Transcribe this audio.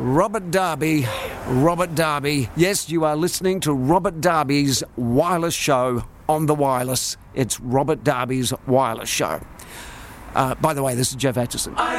Robert Darby. Yes, you are listening to Robert Darby's Wireless Show on the wireless. It's Robert Darby's Wireless Show. By the way, this is Jeff Atchison.